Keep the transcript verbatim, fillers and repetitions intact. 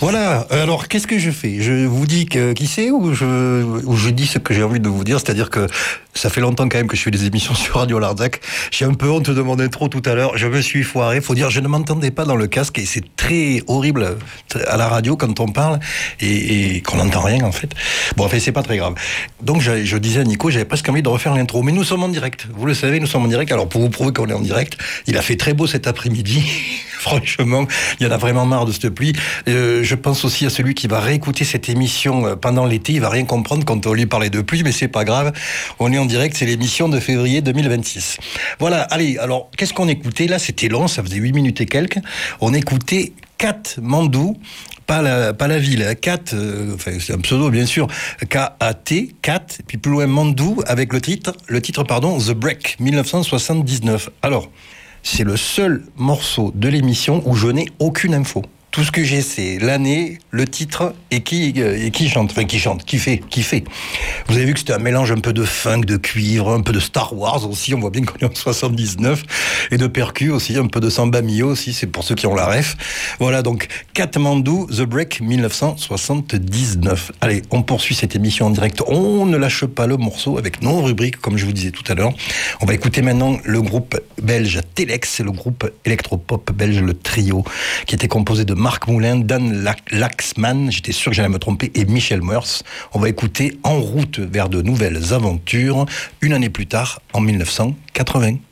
Voilà, alors qu'est-ce que je fais? Je vous dis que, qui c'est ou je, ou je dis ce que j'ai envie de vous dire, c'est-à-dire que ça fait longtemps quand même que je fais des émissions sur Radio Larzac. J'ai un peu honte de mon intro tout à l'heure, je me suis foiré, faut dire je ne m'entendais pas dans le casque et c'est très horrible à la radio quand on parle et, et qu'on n'entend rien en fait. Bon, enfin c'est pas très grave. Donc je, je disais à Nico, j'avais presque envie de refaire l'intro, mais nous sommes en direct, vous le savez, nous sommes en direct, alors pour vous prouver qu'on est en direct, il a fait très beau cet après-midi. Franchement, il y en a vraiment marre de cette pluie. Euh, je pense aussi à celui qui va réécouter cette émission pendant l'été. Il va rien comprendre quand on lui parlait de pluie, mais c'est pas grave. On est en direct, c'est l'émission de février deux mille vingt-six. Voilà, allez, alors, qu'est-ce qu'on écoutait? Là, c'était long, ça faisait huit minutes et quelques. On écoutait Katmandou. Pas la, pas la ville, Kat, euh, enfin, c'est un pseudo, bien sûr. K A T, Kat, puis plus loin Mandou, avec le titre, le titre, pardon, The Break, dix-neuf cent soixante-dix-neuf. Alors, c'est le seul morceau de l'émission où je n'ai aucune info. Tout ce que j'ai, c'est l'année, le titre et qui, et qui chante. Enfin, qui chante, qui fait, qui fait. Vous avez vu que c'était un mélange un peu de funk, de cuivre, un peu de Star Wars aussi. On voit bien qu'on est en soixante-dix-neuf. Et de percu aussi, un peu de Samba Mio aussi. C'est pour ceux qui ont la ref. Voilà, donc, Katmandou, The Break, dix-neuf cent soixante-dix-neuf. Allez, on poursuit cette émission en direct. On ne lâche pas le morceau avec nos rubriques, comme je vous disais tout à l'heure. On va écouter maintenant le groupe belge Telex. C'est le groupe électropop belge, le trio, qui était composé de Marc Moulin, Dan Laxman, j'étais sûr que j'allais me tromper, et Michel Meurs. On va écouter En route vers de nouvelles aventures, une année plus tard, en dix-neuf cent quatre-vingts.